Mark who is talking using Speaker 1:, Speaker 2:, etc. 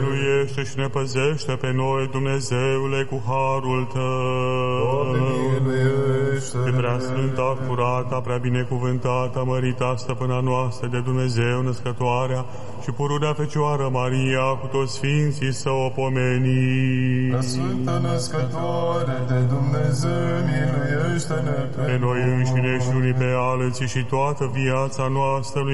Speaker 1: miluiește și ne păzește pe noi, Dumnezeule, cu harul Tău.
Speaker 2: Doamne, miluiește-ne.
Speaker 1: Pe preasfânta, curata, prea binecuvântată, mărita stăpâna noastră de Dumnezeu născătoarea și pururea Fecioară Maria, cu toți sfinții să o pomeni.
Speaker 2: Sfântă născătoare de Dumnezeu, miluiește-ne
Speaker 1: Pe noi înșine și unii pe alții și toată viața noastră lui